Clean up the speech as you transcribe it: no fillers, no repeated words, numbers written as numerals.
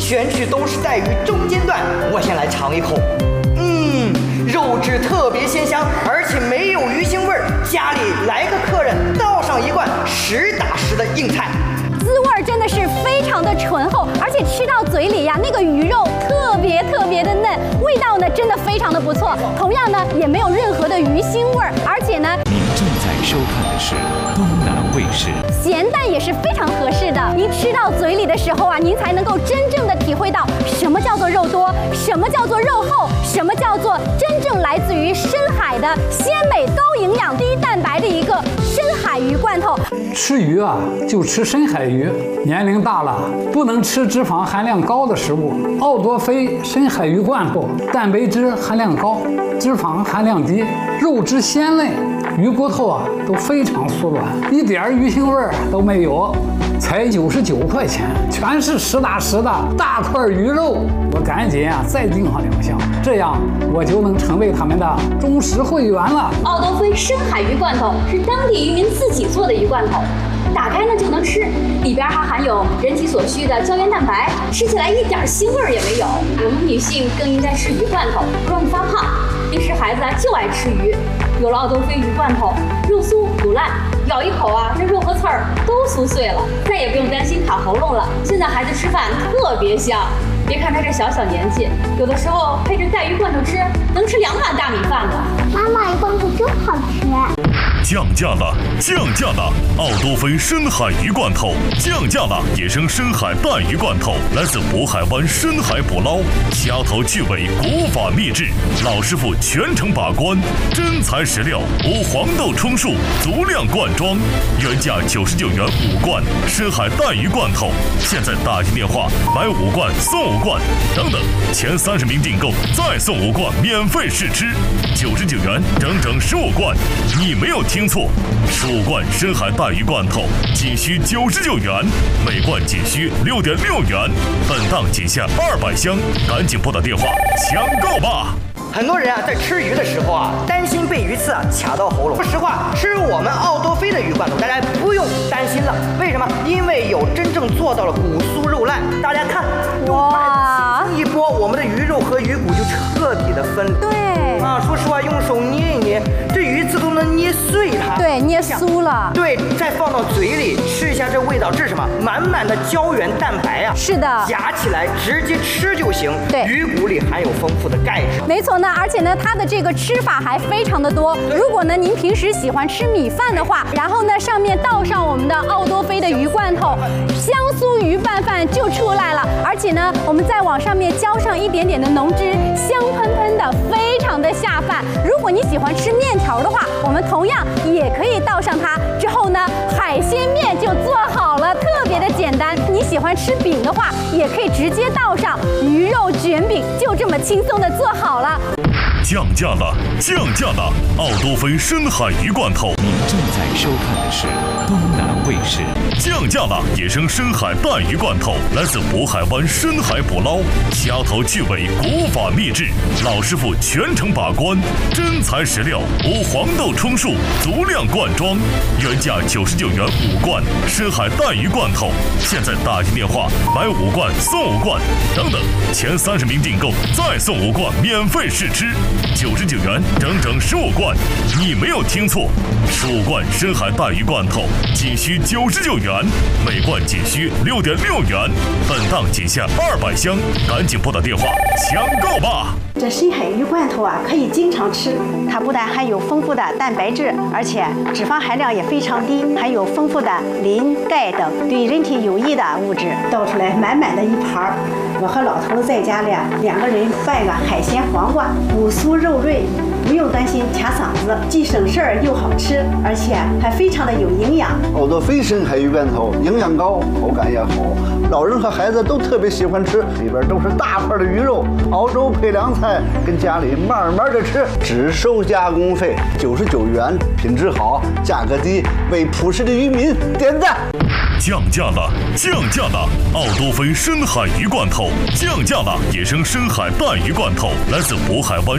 全区都是带鱼中间段。我先来尝一口，肉质特别鲜香，而且没有鱼腥味儿。家里来个客人，倒上一罐实打实的硬菜， 滋味真的是非常的醇厚，而且吃到嘴里呀，那个鱼肉特别的嫩，味道呢真的非常的不错。同样呢，也没有任何的鱼腥味儿，而且呢， 您正在收看的是东南卫视。 咸淡也是非常合适的。您吃到嘴里的时候啊，您才能够真正的体会到什么叫做肉多，什么叫做肉厚，什么叫做真正来自于深海的鲜美、高营养、低蛋白的一个深海鱼罐头。 吃鱼啊，就吃深海鱼。年龄大了，不能吃脂肪含量高的食物。奥多菲深海鱼罐头，蛋白质含量高，脂肪含量低，肉质鲜嫩，鱼骨头啊都非常酥软，一点鱼腥味都没有，才99块钱，全是实打实的大块鱼肉。我赶紧啊再订上2箱，这样我就能成为他们的忠实会员了。 奥多菲深海鱼罐头是当地渔民自己做的鱼罐头，打开呢就能吃，里边还含有人体所需的胶原蛋白，吃起来一点腥味也没有。我们女性更应该吃鱼罐头，不容易发胖。平时孩子就爱吃鱼，有了奥多菲鱼罐头，肉酥不烂，咬一口啊，这肉和刺儿都酥碎了，再也不用担心卡喉咙了。现在孩子吃饭特别香，别看他这小年纪，有的时候配着带鱼罐头吃，能吃2碗大米饭呢。 妈妈，鱼罐头真好吃。 降价了！降价了！奥多菲深海鱼罐头降价了！野生深海带鱼罐头来自渤海湾深海捕捞，掐头去尾，古法秘制，老师傅全程把关，真材实料，无黄豆充数，足量灌装，原价99元5罐深海带鱼罐头，现在打进电话买5罐送5罐，等等，前30名订购再送5罐免费试吃，99元整整15罐，你没有听错，15罐深海带鱼罐头仅需99元，每罐仅需6.6元，本档仅限200箱，赶紧拨打电话抢购吧！ 很多人啊，在吃鱼的时候啊，担心被鱼刺啊卡到喉咙。说实话，吃我们奥多菲的鱼罐头，大家不用担心了。为什么？因为有真正做到了骨酥肉烂。大家看，用筷子一拨，我们的鱼肉和鱼骨就彻底的分离。 对啊，说实话，用手捏一捏，这鱼刺都能捏碎它。 对，捏酥了。 对，再放到嘴里吃一下，这味道，这是什么？满满的胶原蛋白啊！ 是的， 夹起来直接吃就行。 对， 鱼骨里含有丰富的钙质。 没错呢，而且呢，它的这个吃法还非常的多。如果呢您平时喜欢吃米饭的话，然后呢上面倒上我们的奥多菲的鱼罐头，香酥鱼拌饭就出来了。而且呢，我们再往上面浇上一点点的浓汁，香喷喷的，非常的下饭。如果你喜欢吃面条的话，我们同样也可以倒上它。之后呢，海鲜面就做好了，特别的简单。你喜欢吃饼的话，也可以直接倒上鱼肉卷饼，就这么轻松的做好了。 降价了！降价了！奥多菲深海鱼罐头， 您正在收看的是东南卫视。 降价了！野生深海带鱼罐头来自渤海湾深海捕捞，掐头去尾，古法秘制，老师傅全程把关，真材实料，无黄豆充数，足量灌装，原价99元5罐深海带鱼罐头，现在打进电话买5罐送5罐，等等，前30名订购再送5罐免费试吃，99元整整15罐，你没有听错，15罐深海带鱼罐头仅需99元，每罐仅需6.6元，本档仅限200箱，赶紧拨打电话抢购吧！ 这深海鱼罐头啊，可以经常吃。它不但含有丰富的蛋白质，而且脂肪含量也非常低，含有丰富的磷、钙等对人体有益的物质。倒出来满满的一盘儿，我和老头在家里2个人拌个海鲜黄瓜，骨酥肉润，不用担心卡嗓子，既省事儿又好吃，而且还非常的有营养。 奥多菲深海鱼罐头营养高，口感也好，老人和孩子都特别喜欢吃，里边都是大块的鱼肉，熬粥配凉菜，跟家里慢慢的吃，只收加工费99元，品质好，价格低，为朴实的渔民点赞。 降价了！降价了！奥多菲深海鱼罐头降价了！野生深海带鱼罐头来自渤海湾